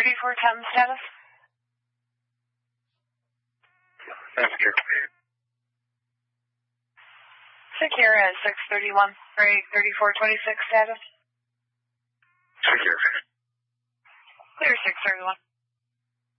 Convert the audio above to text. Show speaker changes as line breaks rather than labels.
3410 status. Secure at 631, break 3426 status.
Secure.
Clear 631.